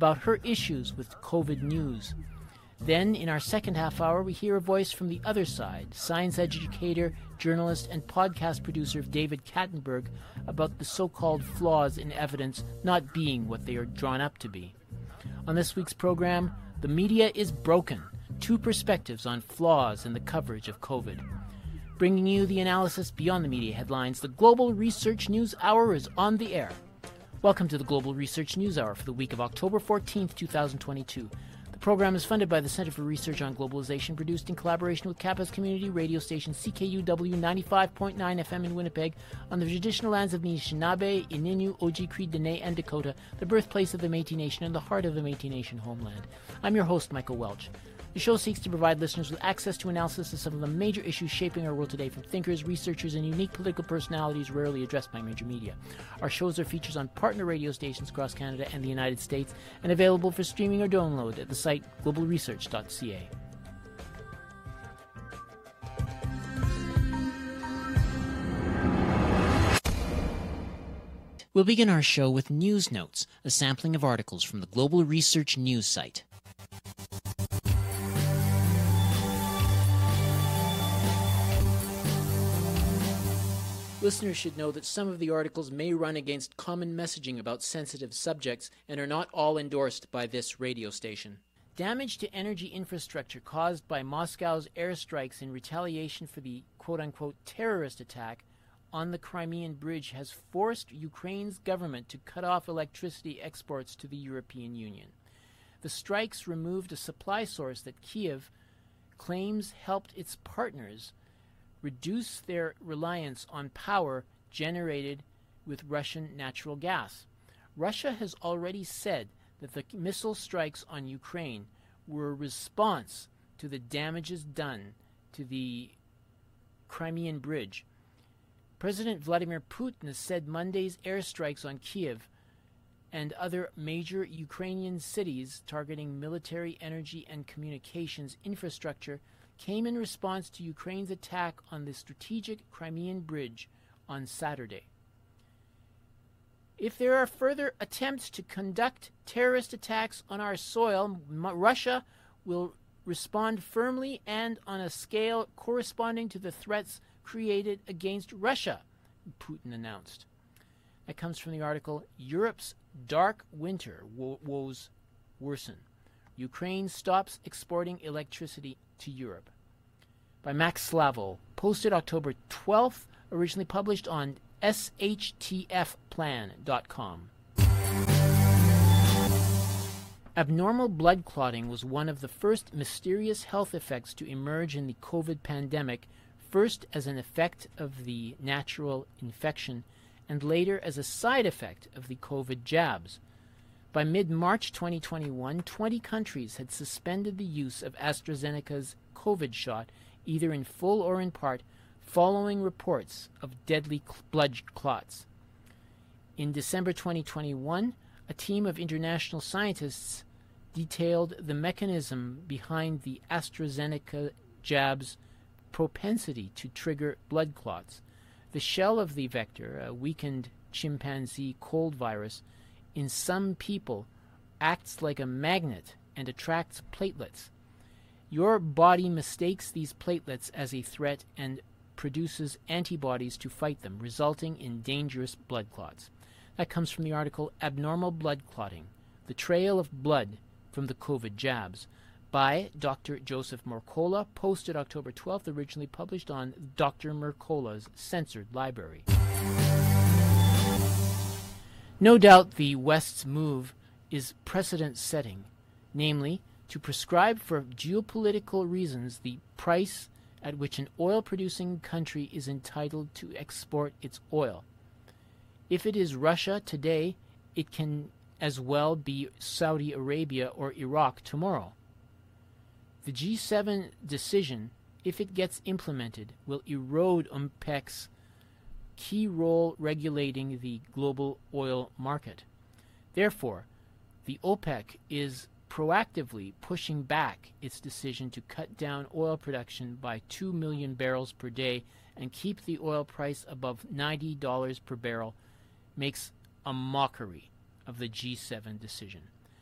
about her issues with COVID news. Then, in our second half hour, we hear a voice from the other side, science educator, journalist, and podcast producer David Kattenberg, about the so-called flaws in evidence not being what they are drawn up to be. On this week's program, the media is broken. 2 perspectives on flaws in the coverage of COVID. Bringing you the analysis beyond the media headlines, the Global Research News Hour is on the air. Welcome to the Global Research News Hour for the week of October 14th, 2022. The program is funded by the Center for Research on Globalization, produced in collaboration with campus community radio station CKUW 95.9 FM in Winnipeg on the traditional lands of the Anishinaabe, Ininu, Oji, Cree, Dene, and Dakota, the birthplace of the Métis Nation and the heart of the Métis Nation homeland. I'm your host, Michael Welch. The show seeks to provide listeners with access to analysis of some of the major issues shaping our world today from thinkers, researchers, and unique political personalities rarely addressed by major media. Our shows are features on partner radio stations across Canada and the United States and available for streaming or download at the site globalresearch.ca. We'll begin our show with News Notes, a sampling of articles from the Global Research News site. Listeners should know that some of the articles may run against common messaging about sensitive subjects and are not all endorsed by this radio station. Damage to energy infrastructure caused by Moscow's airstrikes in retaliation for the quote-unquote terrorist attack on the Crimean Bridge has forced Ukraine's government to cut off electricity exports to the European Union. The strikes removed a supply source that Kyiv claims helped its partners reduce their reliance on power generated with Russian natural gas. Russia has already said that the missile strikes on Ukraine were a response to the damages done to the Crimean Bridge. President Vladimir Putin has said Monday's airstrikes on Kyiv and other major Ukrainian cities targeting military, energy, and communications infrastructure came in response to Ukraine's attack on the strategic Crimean Bridge on Saturday. If there are further attempts to conduct terrorist attacks on our soil, Russia will respond firmly and on a scale corresponding to the threats created against Russia, Putin announced. That comes from the article, Europe's Dark Winter Woes Worsen. Ukraine stops exporting electricity to Europe. By Max Slavo, posted October 12th, originally published on shtfplan.com. Abnormal blood clotting was one of the first mysterious health effects to emerge in the COVID pandemic, first as an effect of the natural infection and later as a side effect of the COVID jabs. By mid-March 2021, 20 countries had suspended the use of AstraZeneca's COVID shot, either in full or in part, following reports of deadly blood clots. In December 2021, a team of international scientists detailed the mechanism behind the AstraZeneca jab's propensity to trigger blood clots. The shell of the vector, a weakened chimpanzee cold virus, in some people acts like a magnet and attracts platelets. Your body mistakes these platelets as a threat and produces antibodies to fight them, resulting in dangerous blood clots. That comes from the article Abnormal Blood Clotting, The Trail of Blood from the COVID Jabs by Dr. Joseph Mercola, posted October 12th, originally published on Dr. Mercola's censored library. No doubt the West's move is precedent-setting, namely, to prescribe for geopolitical reasons the price at which an oil-producing country is entitled to export its oil. If it is Russia today, it can as well be Saudi Arabia or Iraq tomorrow. The G7 decision, if it gets implemented, will erode OPEC's key role regulating the global oil market. Therefore, the OPEC is proactively pushing back its decision to cut down oil production by 2 million barrels per day and keep the oil price above $90 per barrel, makes a mockery of the G7 decision.